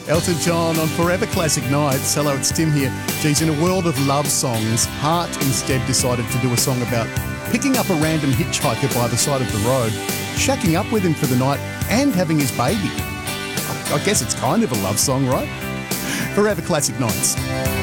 Elton John on Forever Classic Nights. Hello, it's Tim here. Geez, in a world of love songs, Heart instead decided to do a song about picking up a random hitchhiker by the side of the road, shacking up with him for the night and having his baby. I guess it's kind of a love song, right? Forever Classic Nights.